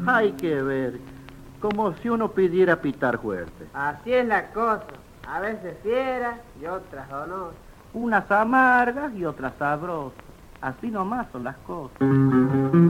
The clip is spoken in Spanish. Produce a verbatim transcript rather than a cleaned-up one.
Hay que ver, como si uno pidiera pitar fuerte. Así es la cosa, a veces fiera y otras o no. Unas amargas y otras sabrosas. Así nomás son las cosas.